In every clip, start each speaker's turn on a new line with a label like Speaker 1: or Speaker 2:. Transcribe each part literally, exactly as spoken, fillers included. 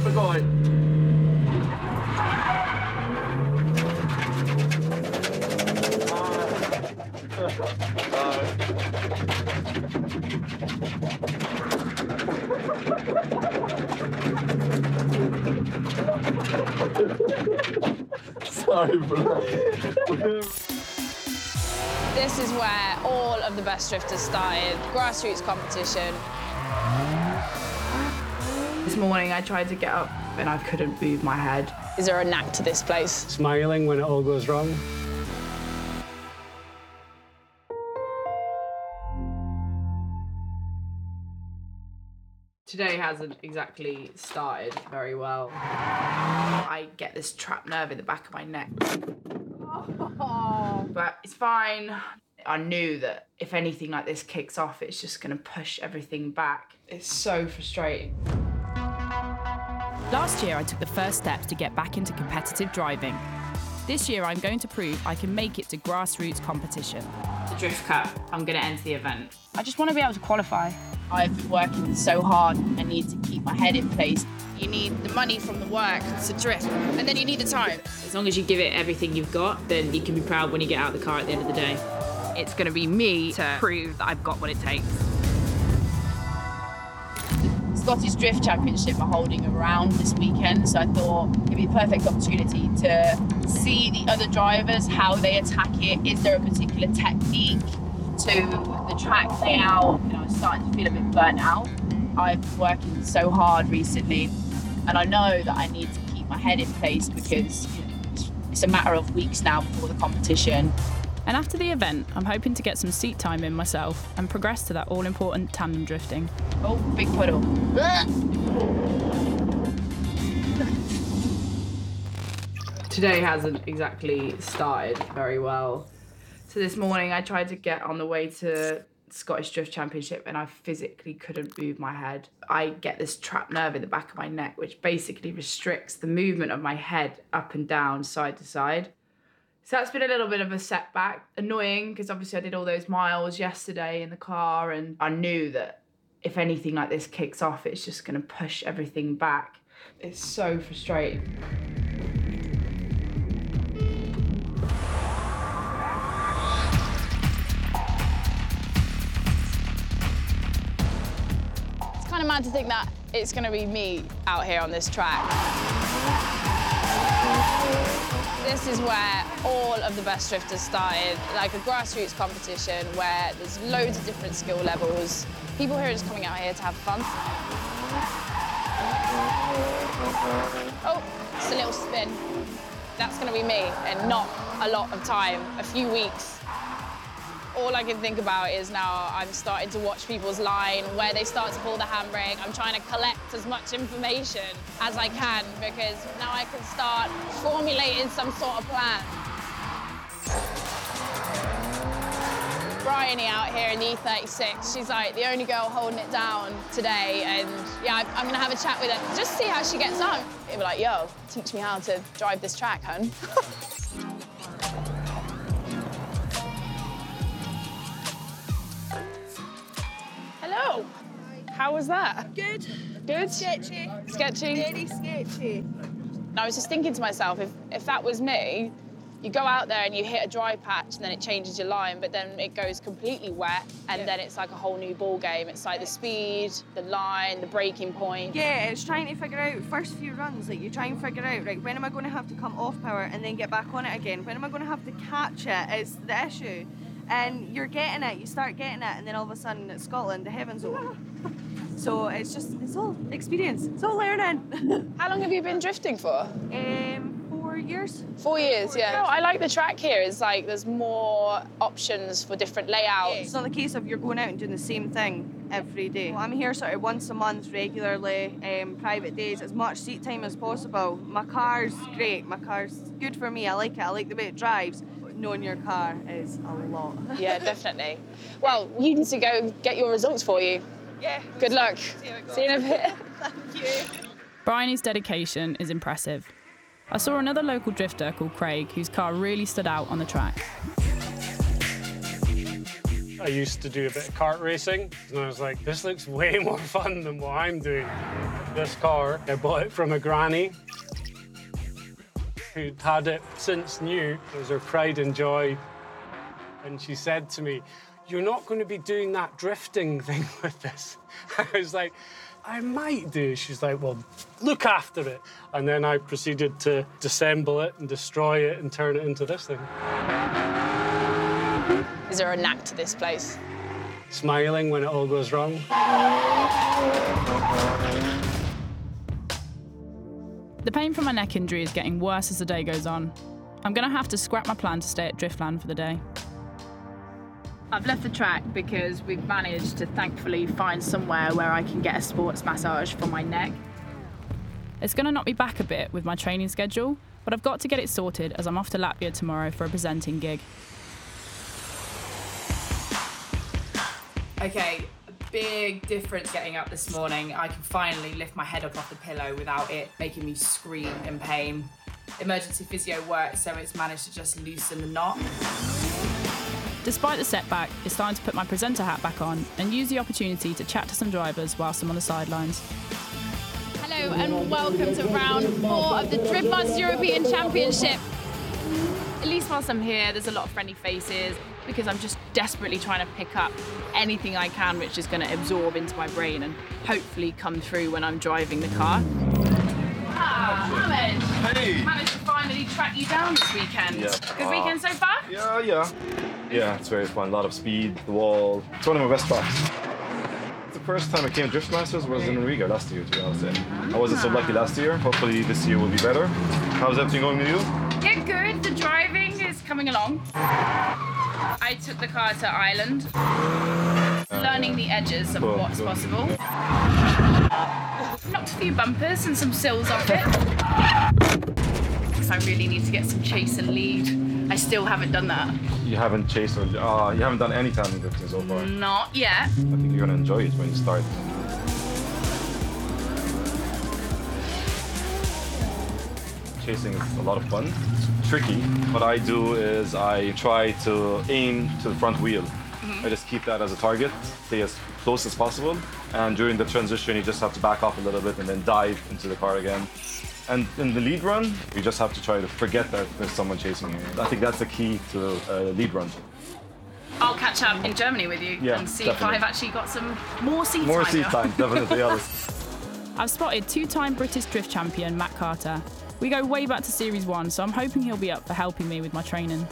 Speaker 1: keep it going. Sorry for that.
Speaker 2: This is where all of the best drifters started. Grassroots competition.
Speaker 3: This morning I tried to get up and I couldn't move my head.
Speaker 2: Is there a knack to this place?
Speaker 4: Smiling when it all goes wrong.
Speaker 3: Today hasn't exactly started very well. I get this trapped nerve in the back of my neck. Oh. But it's fine. I knew that if anything like this kicks off, it's just gonna push everything back. It's so frustrating.
Speaker 5: Last year, I took the first steps to get back into competitive driving. This year, I'm going to prove I can make it to grassroots competition.
Speaker 3: The Drift Cup, I'm gonna enter the event.
Speaker 2: I just want to be able to qualify. I've been working so hard. I need to keep my head in place. You need the money from the work to drift, and then you need the time.
Speaker 6: As long as you give it everything you've got, then you can be proud when you get out of the car at the end of the day.
Speaker 5: It's going to be me to prove that I've got what it takes.
Speaker 2: The Scottish Drift Championship are holding around this weekend, so I thought it'd be a perfect opportunity to see the other drivers, how they attack it. Is there a particular technique to the track layout? You know, I'm starting to feel a bit burnt out. I've been working so hard recently, and I know that I need to keep my head in place because it's a matter of weeks now before the competition.
Speaker 5: And after the event, I'm hoping to get some seat time in myself and progress to that all-important tandem drifting.
Speaker 2: Oh, big puddle.
Speaker 3: Today hasn't exactly started very well. So this morning I tried to get on the way to Scottish Drift Championship and I physically couldn't move my head. I get this trapped nerve in the back of my neck, which basically restricts the movement of my head up and down, side to side. So that's been a little bit of a setback. Annoying, because obviously I did all those miles yesterday in the car and I knew that if anything like this kicks off, it's just gonna push everything back. It's so frustrating.
Speaker 2: It's kind of mad to think that it's gonna be me out here on this track. This is where all of the best drifters started, like a grassroots competition where there's loads of different skill levels. People here are just coming out here to have fun. Oh, it's a little spin. That's gonna be me in not a lot of time, a few weeks. All I can think about is now I'm starting to watch people's line, where they start to pull the handbrake. I'm trying to collect as much information as I can because now I can start formulating some sort of plan. Bryony out here in the E thirty-six, she's like the only girl holding it down today, and yeah, I'm gonna have a chat with her, just see how she gets on. They'll be like, yo, teach me how to drive this track, hun. Hello. How was that?
Speaker 7: Good.
Speaker 2: Good?
Speaker 7: Sketchy.
Speaker 2: Sketchy?
Speaker 7: Very sketchy.
Speaker 2: And I was just thinking to myself, if, if that was me, you go out there and you hit a dry patch and then it changes your line, but then it goes completely wet and yeah. then it's like a whole new ball game. It's like the speed, the line, the braking point.
Speaker 7: Yeah, it's trying to figure out first few runs, like you try and figure out, right, when am I going to have to come off power and then get back on it again? When am I going to have to catch it is the issue. And you're getting it, you start getting it, and then all of a sudden it's Scotland, the heavens open. So it's just, it's all experience, it's all learning.
Speaker 2: How long have you been drifting for?
Speaker 7: Um, four years.
Speaker 2: Four years, yeah. No, I like the track here. It's like there's more options for different layouts.
Speaker 7: It's not the case of you're going out and doing the same thing every day. Well, I'm here sort of once a month regularly, um, private days, as much seat time as possible. My car's great, my car's good for me, I like it, I like the way it drives. Knowing your car is a lot.
Speaker 2: Yeah, definitely. Well, you need to go get your results for you.
Speaker 7: Yeah.
Speaker 2: Good luck.
Speaker 7: See,
Speaker 2: See you in a bit.
Speaker 7: Thank you.
Speaker 5: Bryony's dedication is impressive. I saw another local drifter called Craig whose car really stood out on the track.
Speaker 4: I used to do a bit of kart racing, and I was like, this looks way more fun than what I'm doing. This car, I bought it from a granny who'd had it since new. It was her pride and joy. And she said to me, you're not going to be doing that drifting thing with this. I was like, I might do. She's like, well, look after it. And then I proceeded to disassemble it and destroy it and turn it into this thing.
Speaker 2: Is there a knack to this place?
Speaker 4: Smiling when it all goes wrong.
Speaker 5: The pain from my neck injury is getting worse as the day goes on. I'm going to have to scrap my plan to stay at Driftland for the day. I've left the track because we've managed to thankfully find somewhere where I can get a sports massage for my neck. It's going to knock me back a bit with my training schedule, but I've got to get it sorted as I'm off to Latvia tomorrow for a presenting gig.
Speaker 3: Okay, a big difference getting up this morning. I can finally lift my head up off the pillow without it making me scream in pain. Emergency physio works, so it's managed to just loosen the knot.
Speaker 5: Despite the setback, it's time to put my presenter hat back on and use the opportunity to chat to some drivers whilst I'm on the sidelines.
Speaker 2: Hello and welcome to round four of the Drift Masters European Championship. At least whilst I'm here, there's a lot of friendly faces because I'm just desperately trying to pick up anything I can which is going to absorb into my brain and hopefully come through when I'm driving the car. Ah, Mohammed,
Speaker 1: Hey!
Speaker 2: managed to finally track you down this weekend.
Speaker 1: Yeah.
Speaker 2: Good weekend so far?
Speaker 1: Yeah, yeah. Yeah, it's very fun. A lot of speed, the wall. It's one of my best tracks. The first time I came to Drift Masters was in Riga last year, to be honest. I wasn't so lucky last year. Hopefully this year will be better. How's everything going with you?
Speaker 2: Yeah, good. The driving is coming along. I took the car to Ireland, learning the edges of
Speaker 1: Cool,
Speaker 2: what's
Speaker 1: cool.
Speaker 2: possible. Knocked a few bumpers and some sills off it. Because I really need to get some chase and lead. I still haven't done that.
Speaker 1: You haven't chased or uh, you haven't done any tandem drifting so far.
Speaker 2: Not yet.
Speaker 1: I think you're gonna enjoy it when you start. Chasing is a lot of fun. It's tricky. What I do is I try to aim to the front wheel. Mm-hmm. I just keep that as a target, stay as close as possible. And during the transition, you just have to back off a little bit and then dive into the car again. And in the lead run, you just have to try to forget that there's someone chasing you. I think that's the key to a lead run.
Speaker 2: I'll catch up in Germany with you
Speaker 1: Yeah,
Speaker 2: and see
Speaker 1: definitely.
Speaker 2: if I've actually got some more seat
Speaker 1: More
Speaker 2: time.
Speaker 1: seat time, definitely. Yes.
Speaker 5: I've spotted two-time British drift champion Matt Carter. We go way back to Series one, so I'm hoping he'll be up for helping me with my training.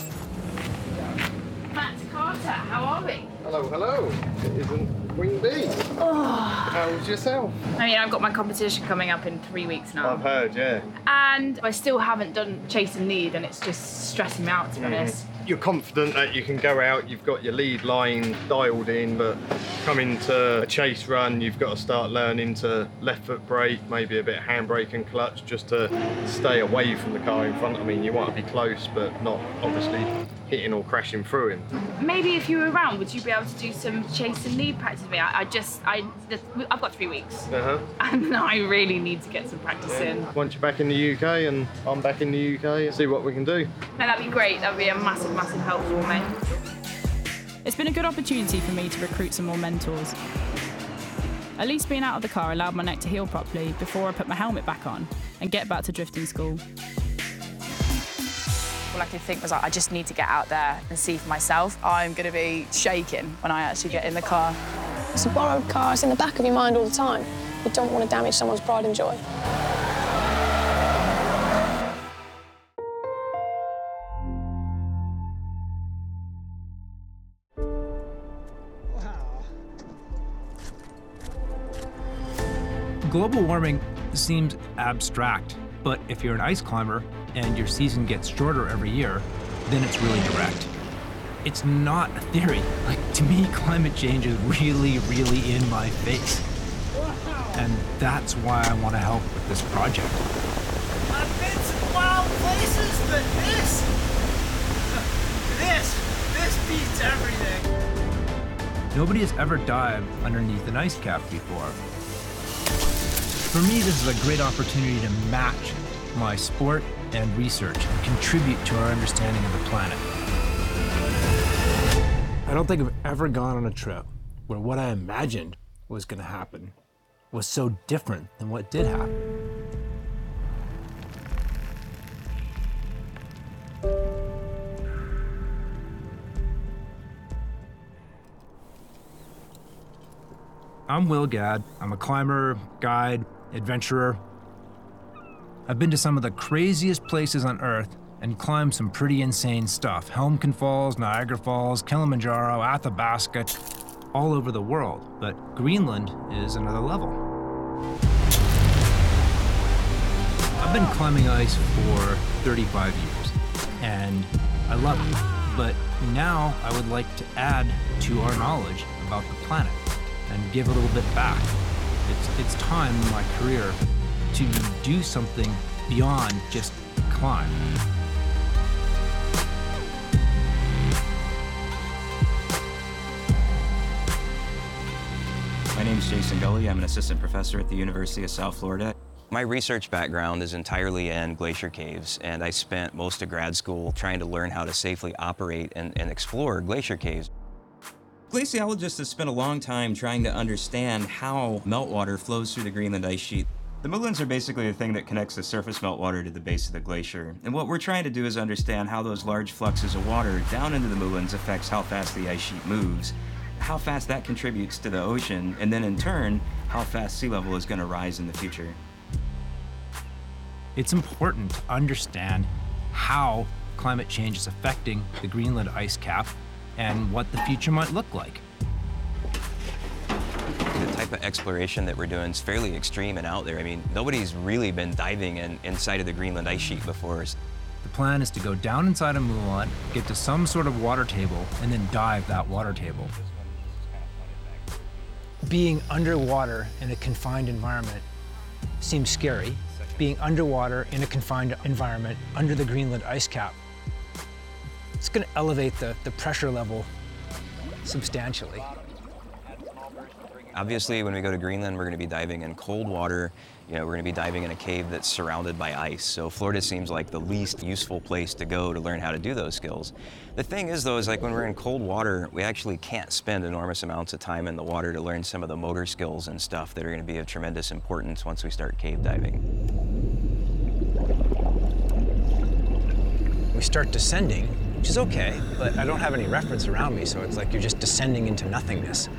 Speaker 2: Matt Carter, how are we?
Speaker 8: Hello, hello. It isn't Queen Bee.
Speaker 2: Oh.
Speaker 8: How's yourself?
Speaker 2: I mean, I've got my competition coming up in three weeks now.
Speaker 8: I've heard, yeah.
Speaker 2: And I still haven't done chase and lead, and it's just stressing me out, to be honest.
Speaker 8: You're confident that you can go out, you've got your lead line dialed in, but coming to a chase run, you've got to start learning to left foot brake, maybe a bit of handbrake and clutch, just to stay away from the car in front. I mean, you want to be close, but not obviously hitting or crashing through him.
Speaker 2: Maybe if you were around, would you be able to do some chase and lead practice with me? I, I just, I, the, I've got three weeks,
Speaker 8: Uh-huh.
Speaker 2: and I really need to get some practice in.
Speaker 8: Once you're back in the U K and I'm back in the U K, see what we can do.
Speaker 2: No, that'd be great. That'd be a massive, massive help for me.
Speaker 5: It's been a good opportunity for me to recruit some more mentors. At least being out of the car allowed my neck to heal properly before I put my helmet back on and get back to drifting school.
Speaker 2: All I could think was like, I just need to get out there and see for myself. I'm going to be shaking when I actually get in the car.
Speaker 9: It's a borrowed car, it's in the back of your mind all the time. You don't want to damage someone's pride and joy.
Speaker 10: Global warming seems abstract, but if you're an ice climber and your season gets shorter every year, then it's really direct. It's not a theory. Like, to me, climate change is really, really in my face. And that's why I want to help with this project.
Speaker 11: I've been to wild places, but this, this, this beats everything.
Speaker 10: Nobody has ever dived underneath an ice cap before. For me, this is a great opportunity to match my sport and research and contribute to our understanding of the planet. I don't think I've ever gone on a trip where what I imagined was going to happen was so different than what did happen. I'm Will Gadd. I'm a climber, guide, adventurer. I've been to some of the craziest places on Earth and climbed some pretty insane stuff. Helmkin Falls, Niagara Falls, Kilimanjaro, Athabasca, all over the world. But Greenland is another level. I've been climbing ice for thirty-five years, and I love it. But now I would like to add to our knowledge about the planet and give a little bit back. It's, it's time in my career to do something beyond just climb.
Speaker 12: My name is Jason Gully. I'm an assistant professor at the University of South Florida. My research background is entirely in glacier caves, and I spent most of grad school trying to learn how to safely operate and, and explore glacier caves. Glaciologists have spent a long time trying to understand how meltwater flows through the Greenland ice sheet. The moulins are basically the thing that connects the surface meltwater to the base of the glacier. And what we're trying to do is understand how those large fluxes of water down into the moulins affects how fast the ice sheet moves, how fast that contributes to the ocean, and then in turn, how fast sea level is going to rise in the future.
Speaker 10: It's important to understand how climate change is affecting the Greenland ice cap and what the future might look like.
Speaker 12: The type of exploration that we're doing is fairly extreme and out there. I mean, nobody's really been diving in, inside of the Greenland ice sheet before.
Speaker 10: The plan is to go down inside a moulin, get to some sort of water table, and then dive that water table. Being underwater in a confined environment seems scary. Being underwater in a confined environment under the Greenland ice cap, it's going to elevate the, the pressure level substantially.
Speaker 12: Obviously, when we go to Greenland, we're going to be diving in cold water. You know, we're going to be diving in a cave that's surrounded by ice. So Florida seems like the least useful place to go to learn how to do those skills. The thing is, though, is like when we're in cold water, we actually can't spend enormous amounts of time in the water to learn some of the motor skills and stuff that are going to be of tremendous importance once we start cave diving.
Speaker 10: We start descending, which is okay, but I don't have any reference around me, so it's like you're just descending into nothingness.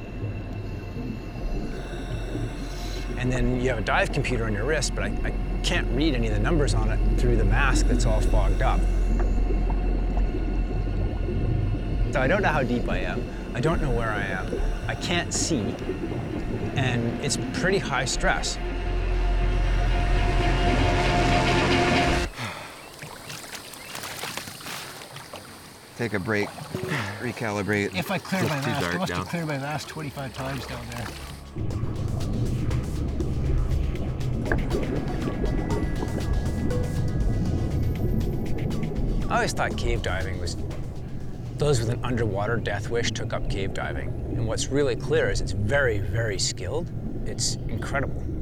Speaker 10: And then you have a dive computer on your wrist, but I, I can't read any of the numbers on it through the mask that's all fogged up. So I don't know how deep I am. I don't know where I am. I can't see, and it's pretty high stress.
Speaker 12: Take a break, recalibrate.
Speaker 10: If I clear my mask, I must
Speaker 12: down.
Speaker 10: have cleared my mask twenty-five times down there. I always thought cave diving was those with an underwater death wish took up cave diving. And what's really clear is it's very, very skilled. It's incredible.